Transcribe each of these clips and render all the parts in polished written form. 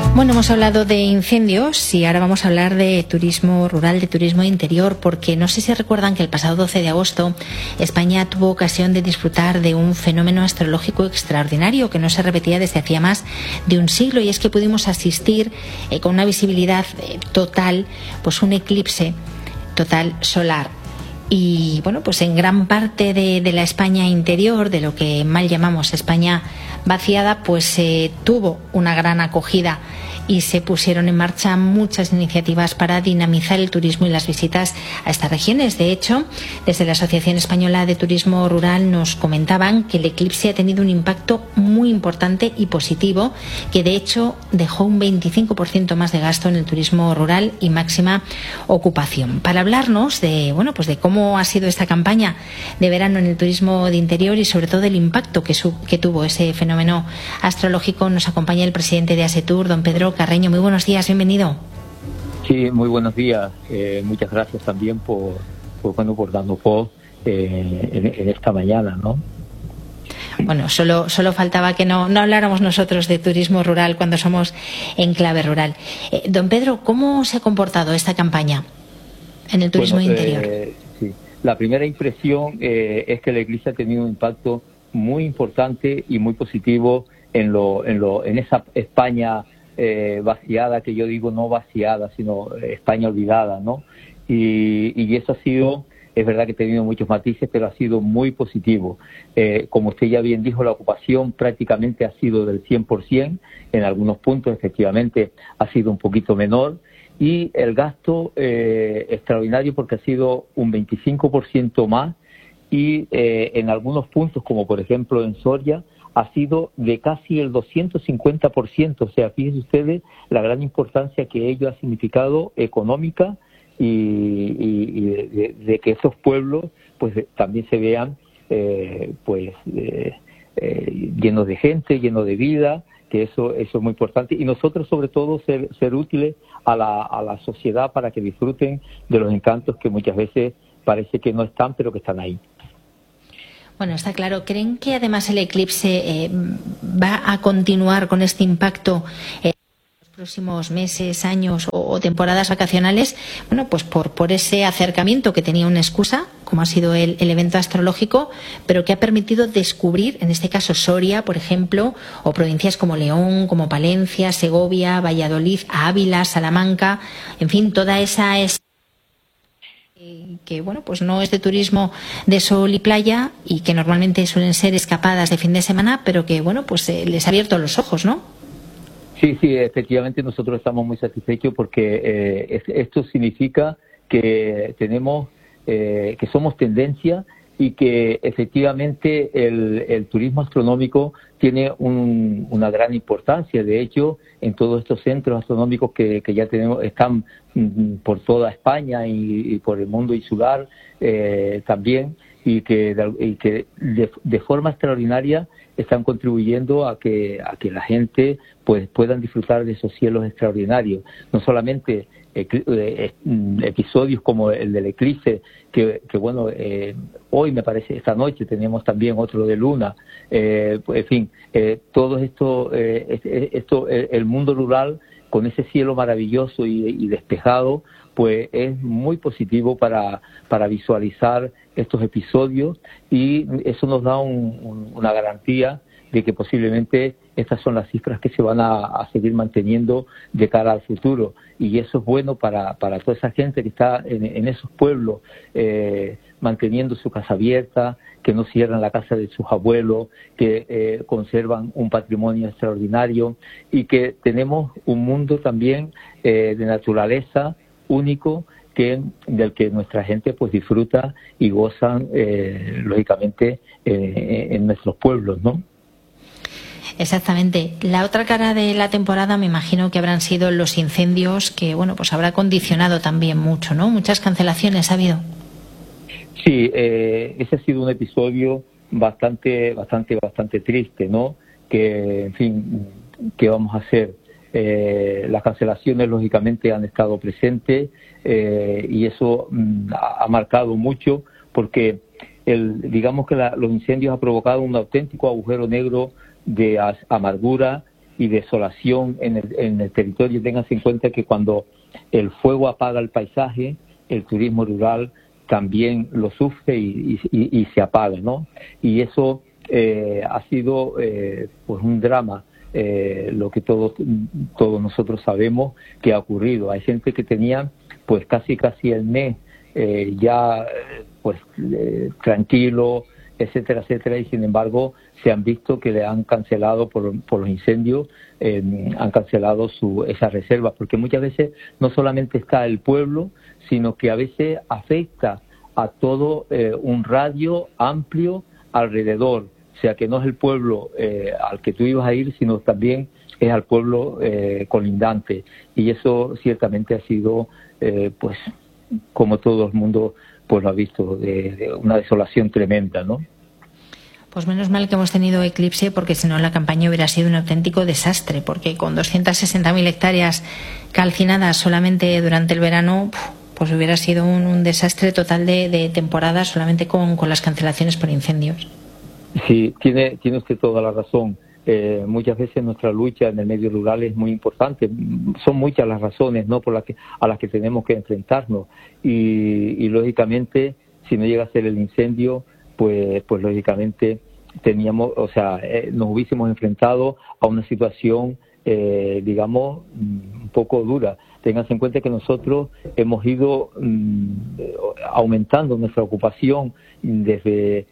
Bueno, hemos hablado de incendios y ahora vamos a hablar de turismo rural, de turismo interior, porque no sé si recuerdan que el pasado 12 de agosto España tuvo ocasión de disfrutar de un fenómeno astrológico extraordinario que no se repetía desde hacía más de un siglo, y es que pudimos asistir con una visibilidad total, pues un eclipse total solar. Y bueno, pues en gran parte de la España interior, de lo que mal llamamos España vaciada, pues tuvo una gran acogida y se pusieron en marcha muchas iniciativas para dinamizar el turismo y las visitas a estas regiones. De hecho, desde la Asociación Española de Turismo Rural nos comentaban que el eclipse ha tenido un impacto muy importante y positivo, que de hecho dejó un 25% más de gasto en el turismo rural y máxima ocupación. Para hablarnos de, bueno, pues de cómo ha sido esta campaña de verano en el turismo de interior y sobre todo del impacto que tuvo ese fenómeno astrológico, nos acompaña el presidente de ASETUR, don Pedro Carreño. Muy buenos días, bienvenido. Sí, muy buenos días. Muchas gracias también por darnos voz en esta mañana, ¿no? Bueno, solo faltaba que no habláramos nosotros de turismo rural cuando somos en clave rural. Don Pedro, ¿cómo se ha comportado esta campaña en el turismo interior? Sí. La primera impresión es que la Iglesia ha tenido un impacto muy importante y muy positivo en esa España vaciada, que yo digo no vaciada, sino España olvidada, ¿no? Y eso ha sido, es verdad que ha tenido muchos matices, pero ha sido muy positivo. Como usted ya bien dijo, la ocupación prácticamente ha sido del 100%, en algunos puntos efectivamente ha sido un poquito menor, y el gasto extraordinario porque ha sido un 25% más, y en algunos puntos, como por ejemplo en Soria, ha sido de casi el 250%. O sea, fíjense ustedes la gran importancia que ello ha significado económica y de que esos pueblos pues también se vean llenos de gente, llenos de vida, que eso es muy importante. Y nosotros sobre todo ser útiles a la sociedad para que disfruten de los encantos que muchas veces parece que no están, pero que están ahí. Bueno, está claro. ¿Creen que además el eclipse va a continuar con este impacto en los próximos meses, años o temporadas vacacionales? Bueno, pues por ese acercamiento que tenía una excusa, como ha sido el evento astrológico, pero que ha permitido descubrir, en este caso Soria, por ejemplo, o provincias como León, como Palencia, Segovia, Valladolid, Ávila, Salamanca, en fin, toda esa que bueno, pues no es de turismo de sol y playa y que normalmente suelen ser escapadas de fin de semana, pero que bueno, pues les ha abierto los ojos, ¿no? Sí, efectivamente nosotros estamos muy satisfechos porque esto significa que tenemos, que somos tendencia y que efectivamente el turismo astronómico tiene una gran importancia. De hecho, en todos estos centros astronómicos que ya tenemos, están por toda España y por el mundo insular también, y que de forma extraordinaria están contribuyendo a que la gente pues puedan disfrutar de esos cielos extraordinarios. No solamente episodios como el del eclipse, que bueno, hoy me parece, esta noche tenemos también otro de luna, en fin, todo esto, el mundo rural con ese cielo maravilloso y despejado, pues es muy positivo para visualizar estos episodios, y eso nos da una garantía de que posiblemente estas son las cifras que se van a seguir manteniendo de cara al futuro, y eso es bueno para toda esa gente que está en esos pueblos, manteniendo su casa abierta, que no cierran la casa de sus abuelos, que conservan un patrimonio extraordinario, y que tenemos un mundo también de naturaleza único del que nuestra gente pues disfruta y gozan lógicamente en nuestros pueblos, ¿no? Exactamente. La otra cara de la temporada me imagino que habrán sido los incendios, que bueno, pues habrá condicionado también mucho, ¿no? Muchas cancelaciones ha habido. Sí, ese ha sido un episodio bastante triste, ¿no? Que, en fin, ¿qué vamos a hacer? Las cancelaciones lógicamente han estado presentes, y eso ha marcado mucho, porque digamos que los incendios han provocado un auténtico agujero negro de amargura y desolación en el territorio. Ténganse en cuenta que cuando el fuego apaga el paisaje, el turismo rural también lo sufre y se apaga, ¿no? Y eso ha sido pues un drama, lo que todos nosotros sabemos que ha ocurrido. Hay gente que tenía pues casi el mes ya pues tranquilo, etcétera, etcétera, y sin embargo se han visto que le han cancelado por los incendios, han cancelado esa reserva, porque muchas veces no solamente está el pueblo, sino que a veces afecta a todo un radio amplio alrededor, o sea que no es el pueblo al que tú ibas a ir, sino también es al pueblo colindante, y eso ciertamente ha sido pues como todo el mundo pues lo ha visto, de una desolación tremenda, ¿no? Pues menos mal que hemos tenido eclipse, porque si no la campaña hubiera sido un auténtico desastre, porque con 260.000 hectáreas calcinadas solamente durante el verano, pues hubiera sido un desastre total de temporada solamente con las cancelaciones por incendios. Sí, tiene usted toda la razón. Muchas veces nuestra lucha en el medio rural es muy importante. Son muchas las razones, ¿no?, a las que tenemos que enfrentarnos, y lógicamente si no llega a ser el incendio, pues lógicamente nos hubiésemos enfrentado a una situación digamos un poco dura. Ténganse en cuenta que nosotros hemos ido aumentando nuestra ocupación desde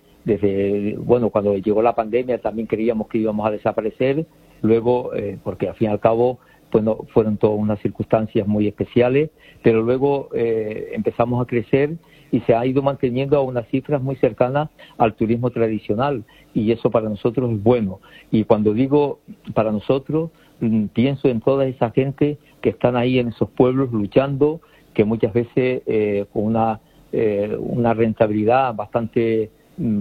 cuando llegó la pandemia también creíamos que íbamos a desaparecer, luego porque al fin y al cabo pues no, fueron todas unas circunstancias muy especiales, pero luego empezamos a crecer y se ha ido manteniendo a unas cifras muy cercanas al turismo tradicional, y eso para nosotros es bueno. Y cuando digo para nosotros, pienso en toda esa gente que están ahí en esos pueblos luchando, que muchas veces con una rentabilidad bastante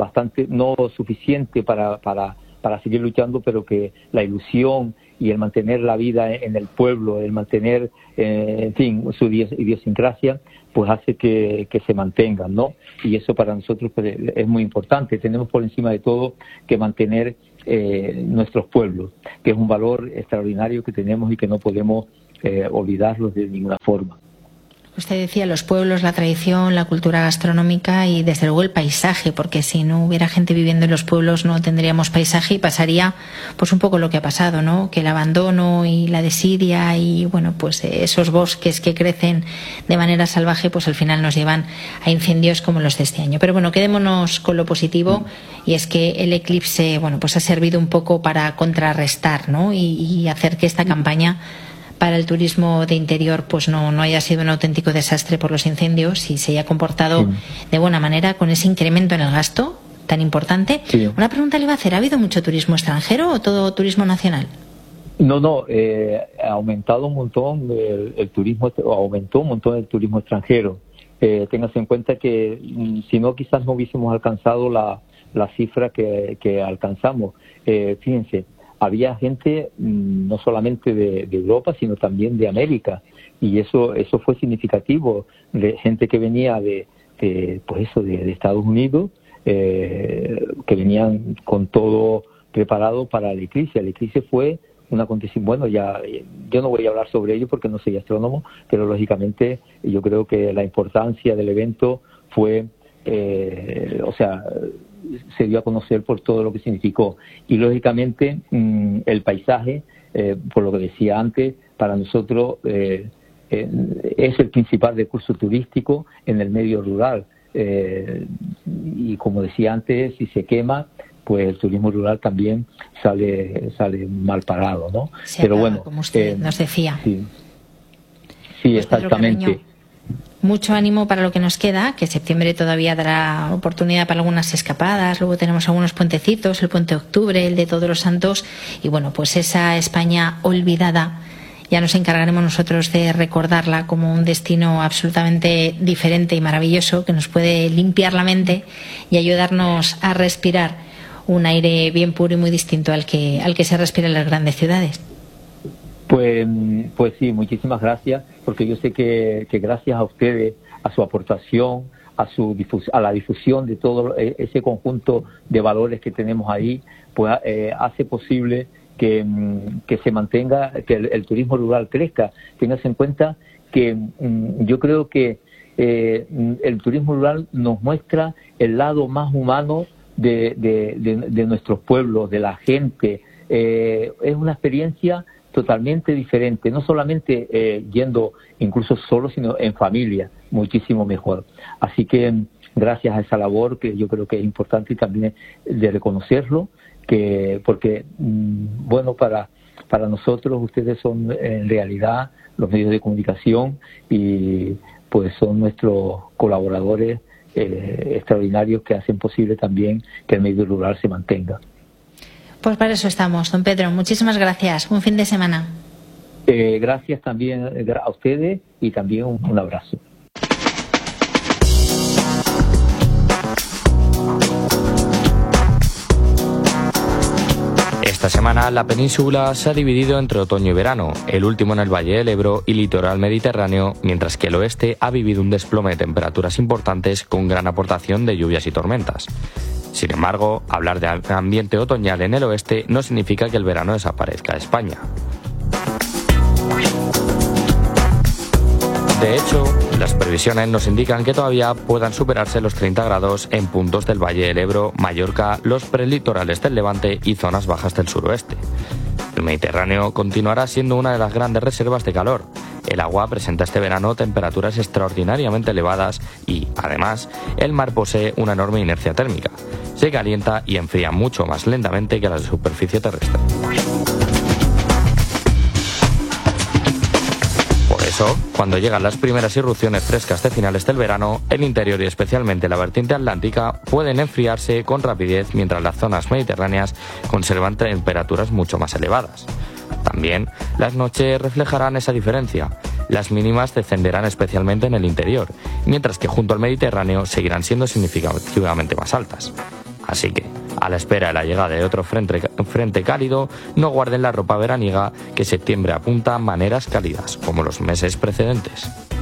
no suficiente para seguir luchando, pero que la ilusión y el mantener la vida en el pueblo, el mantener, en fin, su idiosincrasia, pues hace que se mantengan, ¿no? Y eso para nosotros pues, es muy importante. Tenemos por encima de todo que mantener nuestros pueblos, que es un valor extraordinario que tenemos y que no podemos olvidarlos de ninguna forma. Usted decía los pueblos, la tradición, la cultura gastronómica y desde luego el paisaje, porque si no hubiera gente viviendo en los pueblos no tendríamos paisaje y pasaría pues un poco lo que ha pasado, ¿no? Que el abandono y la desidia y bueno, pues esos bosques que crecen de manera salvaje pues al final nos llevan a incendios como los de este año. Pero bueno, quedémonos con lo positivo, y es que el eclipse, bueno, pues ha servido un poco para contrarrestar, ¿no? Y hacer que esta campaña para el turismo de interior pues no haya sido un auténtico desastre por los incendios y se haya comportado de buena manera con ese incremento en el gasto tan importante. Sí. Una pregunta le iba a hacer, ¿ha habido mucho turismo extranjero o todo turismo nacional? No, ha aumentado un montón el turismo, aumentó un montón el turismo extranjero. Téngase en cuenta que si no, quizás no hubiésemos alcanzado la cifra que alcanzamos. Fíjense, había gente no solamente de Europa, sino también de América, y eso fue significativo, de gente que venía de Estados Unidos, que venían con todo preparado para el eclipse. El eclipse fue un acontecimiento, bueno, ya yo no voy a hablar sobre ello porque no soy astrónomo, pero lógicamente yo creo que la importancia del evento fue, se dio a conocer por todo lo que significó. Y lógicamente el paisaje, por lo que decía antes, para nosotros es el principal recurso turístico en el medio rural. Y como decía antes, si se quema, pues el turismo rural también sale mal parado, ¿no? Pero bueno, como usted nos decía. Sí, pues exactamente. Mucho ánimo para lo que nos queda, que septiembre todavía dará oportunidad para algunas escapadas, luego tenemos algunos puentecitos, el puente de octubre, el de Todos los Santos, y bueno, pues esa España olvidada, ya nos encargaremos nosotros de recordarla como un destino absolutamente diferente y maravilloso, que nos puede limpiar la mente y ayudarnos a respirar un aire bien puro y muy distinto al que se respira en las grandes ciudades. Pues sí, muchísimas gracias, porque yo sé que gracias a ustedes, a su aportación, a la difusión de todo ese conjunto de valores que tenemos ahí, pues hace posible que se mantenga, que el turismo rural crezca. Tengas en cuenta que yo creo que el turismo rural nos muestra el lado más humano de nuestros pueblos, de la gente. Es una experiencia totalmente diferente, no solamente yendo incluso solo, sino en familia, muchísimo mejor. Así que gracias a esa labor, que yo creo que es importante y también de reconocerlo, porque bueno, para nosotros ustedes son en realidad los medios de comunicación y pues son nuestros colaboradores extraordinarios que hacen posible también que el medio rural se mantenga. Pues para eso estamos, don Pedro. Muchísimas gracias. Un fin de semana. Gracias también a ustedes y también un abrazo. Esta semana la península se ha dividido entre otoño y verano, el último en el Valle del Ebro y litoral mediterráneo, mientras que el oeste ha vivido un desplome de temperaturas importantes con gran aportación de lluvias y tormentas. Sin embargo, hablar de ambiente otoñal en el oeste no significa que el verano desaparezca de España. De hecho, las previsiones nos indican que todavía puedan superarse los 30 grados en puntos del Valle del Ebro, Mallorca, los prelitorales del Levante y zonas bajas del suroeste. El Mediterráneo continuará siendo una de las grandes reservas de calor. El agua presenta este verano temperaturas extraordinariamente elevadas y, además, el mar posee una enorme inercia térmica. Se calienta y enfría mucho más lentamente que la superficie terrestre. Por eso, cuando llegan las primeras irrupciones frescas de finales del verano, el interior y especialmente la vertiente atlántica pueden enfriarse con rapidez mientras las zonas mediterráneas conservan temperaturas mucho más elevadas. También, las noches reflejarán esa diferencia. Las mínimas descenderán especialmente en el interior, mientras que junto al Mediterráneo seguirán siendo significativamente más altas. Así que, a la espera de la llegada de otro frente cálido, no guarden la ropa veraniega, que septiembre apunta a maneras cálidas, como los meses precedentes.